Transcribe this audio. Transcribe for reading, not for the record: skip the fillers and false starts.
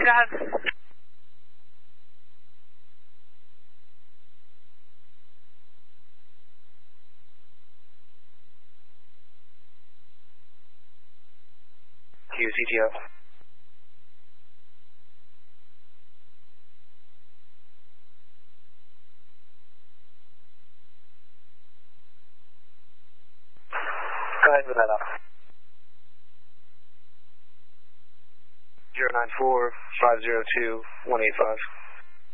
guys. CTO. Go ahead with that up. 094-502-185.